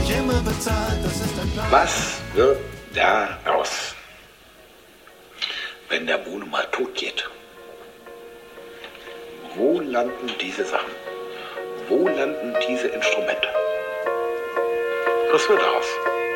nicht immer bezahlt, das ist ein Plan. Was wird daraus, wenn der Bruno mal tot geht? Wo landen diese Sachen? Wo landen diese Instrumente? Was wird daraus?